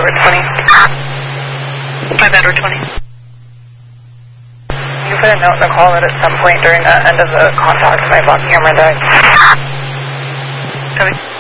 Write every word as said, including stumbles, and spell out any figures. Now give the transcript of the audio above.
Edward twenty. five Edward twenty. You put a note in the call that at some point during the end of the contact, my Buckingham died. Copy.